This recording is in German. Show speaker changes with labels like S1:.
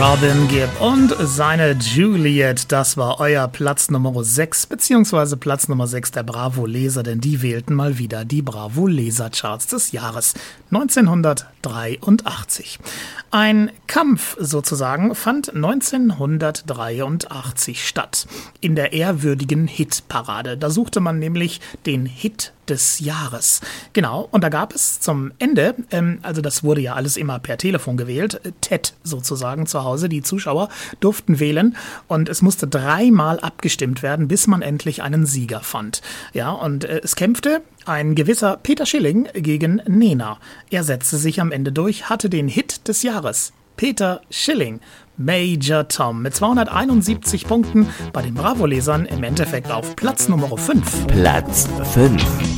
S1: Robin Gibb und seine Juliet, das war euer Platz Nummer 6, beziehungsweise Platz Nummer 6 der Bravo-Leser, denn die wählten mal wieder die Bravo-Leser-Charts des Jahres 1983. Ein Kampf sozusagen fand 1983 statt, in der ehrwürdigen Hitparade. Da suchte man nämlich den Hit des Jahres. Genau, und da gab es zum Ende, also das wurde ja alles immer per Telefon gewählt, TED sozusagen zu Hause, die Zuschauer durften wählen und es musste 3-mal abgestimmt werden, bis man endlich einen Sieger fand. Ja, und es kämpfte ein gewisser Peter Schilling gegen Nena. Er setzte sich am Ende durch, hatte den Hit des Jahres. Peter Schilling, Major Tom, mit 271 Punkten bei den Bravo-Lesern im Endeffekt auf Platz Nummer 5.
S2: Platz 5.